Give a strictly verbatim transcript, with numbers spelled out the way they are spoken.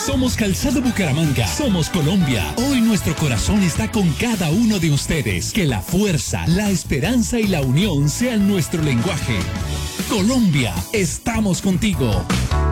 Somos Calzado Bucaramanga. Somos Colombia. Hoy nuestro corazón está con cada uno de ustedes. Que la fuerza, la esperanza y la unión sean nuestro lenguaje. Colombia, estamos contigo.